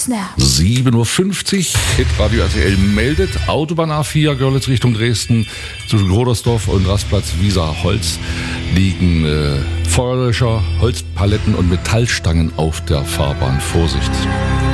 7.50 Uhr, Hitradio RTL meldet, Autobahn A4, Görlitz Richtung Dresden, zwischen Grodersdorf und Rastplatz Wiesa-Holz liegen Feuerlöscher, Holzpaletten und Metallstangen auf der Fahrbahn. Vorsicht!